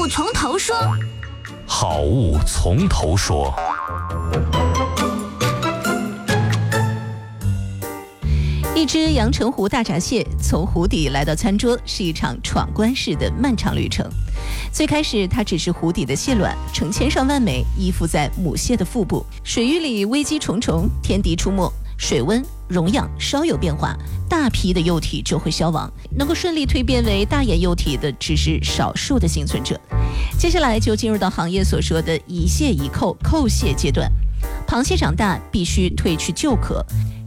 从头说。 好物从头说。 一只阳澄湖大闸蟹从湖底来到餐桌，是一场闯关式的漫长旅程。最开始，它只是湖底的蟹卵，成千上万枚依附在母蟹的腹部。水域里危机重重，天敌出没，水温、溶氧稍有变化，大批的幼体就会消亡。能够顺利蜕变为大眼幼体的，只是少数的幸存者。接下来就进入到行业所说的一蟹一扣扣蟹阶段。螃蟹长大必须褪去旧壳，